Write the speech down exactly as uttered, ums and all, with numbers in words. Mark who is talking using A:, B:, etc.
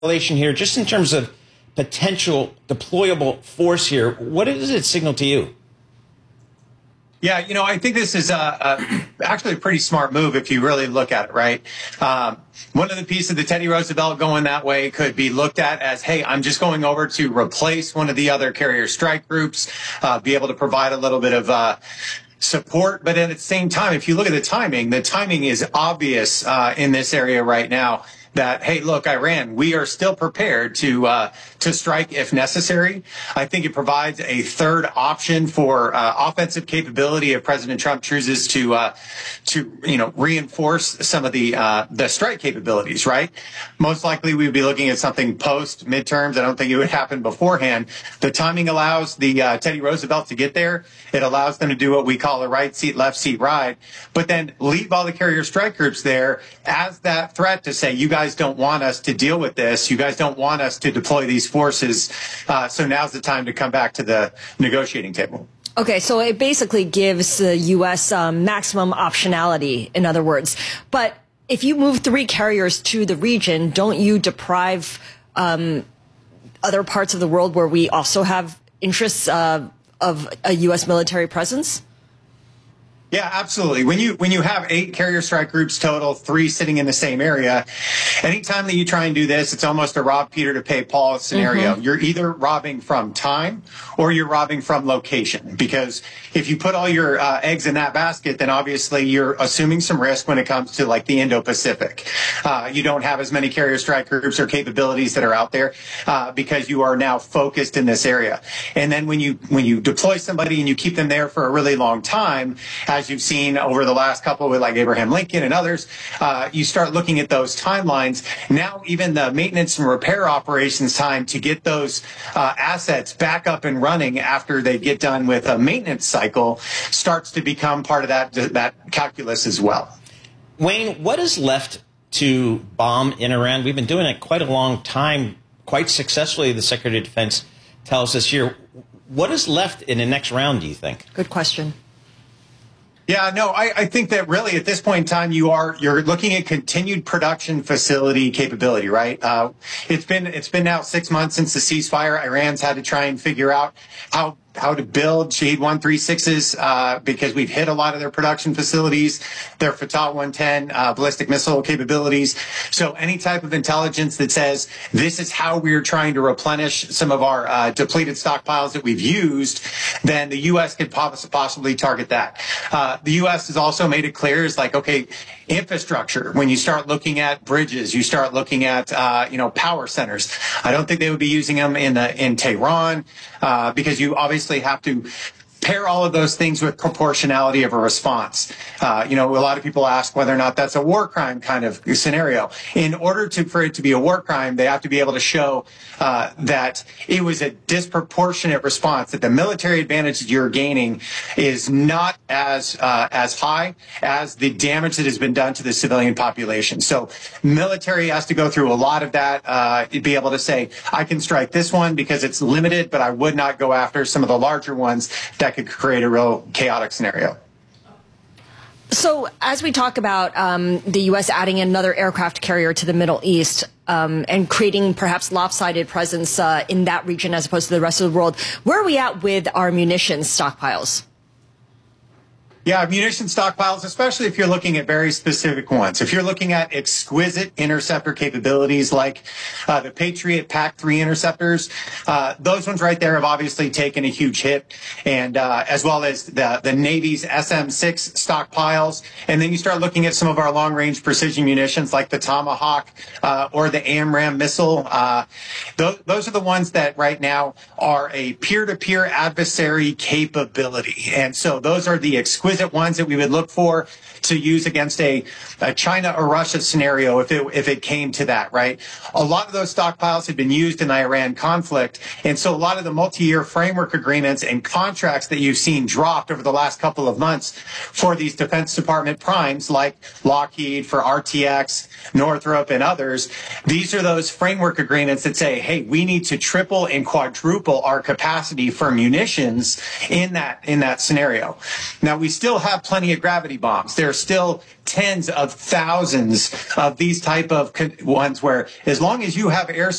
A: relation here, just in terms of potential deployable force here, what does it signal to you?
B: Yeah, you know, I think this is a, a, actually a pretty smart move if you really look at it, right? Um, one of the pieces of the Teddy Roosevelt going that way could be looked at as, hey, I'm just going over to replace one of the other carrier strike groups, uh, be able to provide a little bit of uh, support. But at the same time, if you look at the timing, the timing is obvious uh, in this area right now. That, hey, look, Iran, we are still prepared to uh, to strike if necessary. I think it provides a third option for uh, offensive capability if President Trump chooses to uh, to you know reinforce some of the uh, the strike capabilities. Right, most likely we would be looking at something post midterms. I don't think it would happen beforehand. The timing allows the uh, Teddy Roosevelt to get there. It allows them to do what we call a right seat, left seat ride, but then leave all the carrier strike groups there as that threat to say, you guys don't want us to deal with this. You guys don't want us to deploy these forces. Uh, so now's the time to come back to the negotiating table.
C: Okay, so it basically gives the U S um, maximum optionality, in other words. But if you move three carriers to the region, don't you deprive um, other parts of the world where we also have interests uh, of a U S military presence?
B: Yeah, absolutely. When you when you have eight carrier strike groups total, three sitting in the same area, anytime that you try and do this, it's almost a rob Peter to pay Paul scenario. Mm-hmm. You're either robbing from time or you're robbing from location. Because if you put all your uh, eggs in that basket, then obviously you're assuming some risk when it comes to like the Indo-Pacific. Uh, you don't have as many carrier strike groups or capabilities that are out there uh, because you are now focused in this area. And then when you when you deploy somebody and you keep them there for a really long time, as you've seen over the last couple with like Abraham Lincoln and others, uh, you start looking at those timelines. Now, even the maintenance and repair operations time to get those uh, assets back up and running after they get done with a maintenance cycle starts to become part of that, that calculus as well.
A: Wayne, what is left to bomb in Iran? We've been doing it quite a long time, quite successfully, the Secretary of Defense tells us here. What is left in the next round, do you think?
C: Good question.
B: Yeah, no, I, I think that really at this point in time, you are you're looking at continued production facility capability, right? Uh, it's been it's been now six months since the ceasefire. Iran's had to try and figure out how how to build Shahed one thirty-sixes uh, because we've hit a lot of their production facilities, their Fatah one ten uh, ballistic missile capabilities. So any type of intelligence that says this is how we're trying to replenish some of our uh, depleted stockpiles that we've used, then the U S could poss- possibly target that. Uh, the U S has also made it clear is like, okay, infrastructure, when you start looking at bridges, you start looking at, uh, you know, power centers. I don't think they would be using them in, the, in Tehran uh, because you obviously have to pair all of those things with proportionality of a response. Uh, you know, a lot of people ask whether or not that's a war crime kind of scenario. In order to, for it to be a war crime, they have to be able to show uh, that it was a disproportionate response, that the military advantage that you're gaining is not as uh, as high as the damage that has been done to the civilian population. So military has to go through a lot of that, uh, be able to say, I can strike this one because it's limited, but I would not go after some of the larger ones that could create a real chaotic scenario.
C: So as we talk about um, the U S adding another aircraft carrier to the Middle East um, and creating perhaps lopsided presence uh, in that region as opposed to the rest of the world, where are we at with our munitions stockpiles?
B: Yeah, munition stockpiles, especially if you're looking at very specific ones. If you're looking at exquisite interceptor capabilities like uh, the Patriot P A C three interceptors, uh, those ones right there have obviously taken a huge hit, and uh, as well as the, the Navy's S M six stockpiles. And then you start looking at some of our long-range precision munitions like the Tomahawk uh, or the AMRAAM missile. Uh, those, those are the ones that right now are a peer-to-peer adversary capability. And so those are the exquisite ones that we would look for to use against a, a China or Russia scenario if it, if it came to that, right? A lot of those stockpiles had been used in the Iran conflict. And so a lot of the multi-year framework agreements and contracts that you've seen dropped over the last couple of months for these Defense Department primes like Lockheed, for R T X, Northrop, and others, these are those framework agreements that say, hey, we need to triple and quadruple our capacity for munitions in that, in that scenario. Now, we still have plenty of gravity bombs. There are still tens of thousands of these type of con- ones where as long as you have air